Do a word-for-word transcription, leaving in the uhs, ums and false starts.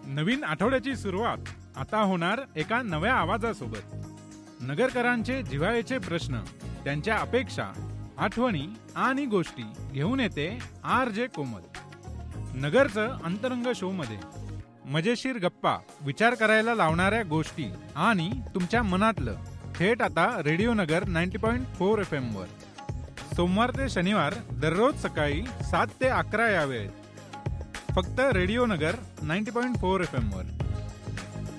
नवीन आठवड्याची सुरुवात आता होणार एका नव्या आवाजासोबत. नगरकरांचे जिव्हाळ्याचे प्रश्न, त्यांच्या अपेक्षा, आठवणी आणि गोष्टी घेऊन येते आर जे कोमल. नगरचं अंतरंग शो मध्ये मजेशीर गप्पा, विचार करायला लावणाऱ्या गोष्टी आणि तुमच्या मनातलं थेट आता रेडिओ नगर ninety point four F M वर. सोमवार ते शनिवार दररोज सकाळी सात ते अकरा या वेळेत फक्त रेडिओ नगर ninety point four F M वर.